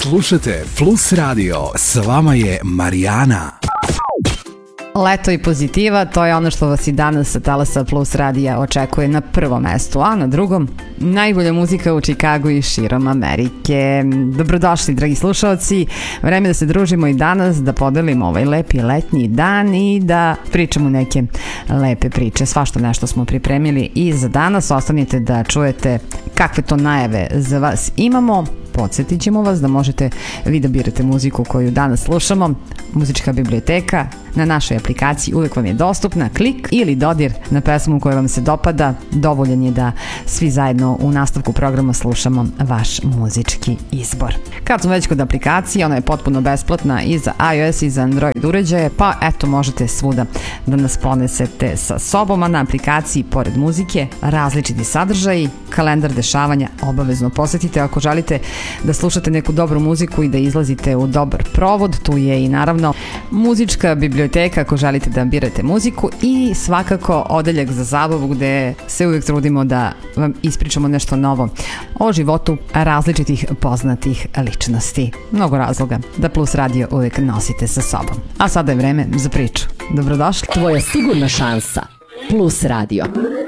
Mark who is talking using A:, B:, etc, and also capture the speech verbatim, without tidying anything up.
A: Slušajte Plus Radio, s vama je Marijana.
B: Leto i pozitiva, to je ono što vas i danas sa Talasa Plus Radija očekuje na prvom mestu, a na drugom najbolja muzika u Čikagu i širom Amerike. Dobrodošli, dragi slušalci, vreme da se družimo i danas, da podelimo ovaj lepi letnji dan i da pričamo neke lepe priče. Svašta nešto smo pripremili i za danas. Ostanite da čujete kakve to najave za vas imamo. Podsjetit ćemo vas da možete vi da birate muziku koju danas slušamo. Muzička biblioteka na našoj aplikaciji uvek vam je dostupna. Klik ili dodir na pesmu koja vam se dopada dovoljan je da svi zajedno u nastavku programa slušamo vaš muzički izbor. Kad smo već kod aplikacije, ona je potpuno besplatna i za iOS i za Android uređaje, pa eto možete svuda da nas ponesete sa sobom, a na aplikaciji pored muzike različiti sadržaji, kalendar dešavanja obavezno posetite ako želite da slušate neku dobru muziku i da izlazite u dobar provod. Tu je i naravno muzička biblioteka ako želite da birate muziku i svakako odeljak za zabavu gde se uvijek trudimo da vam ispričamo nešto novo o životu različitih poznatih ličnosti. Mnogo razloga da Plus Radio uvijek nosite sa sobom. A sada je vreme za priču. Dobrodošli.
C: Tvoja sigurna šansa. Plus Radio.